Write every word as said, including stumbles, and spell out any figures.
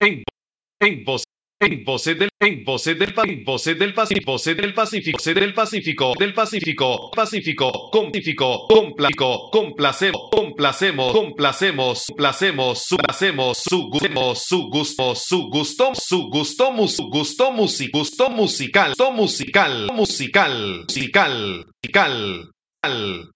en, en voz, en voces del, en voces del, en voces del Pacífico, voces del Pacífico, voces del Pacífico, del Pacífico, Pacífico, Pacífico, complacico, complacemos, complacemos, complacemos, complacemos, complacemos, su gusto, su gusto, su gusto, su gusto, su gusto, music, gusto musical, gusto musical, musical, musical, musical, musical.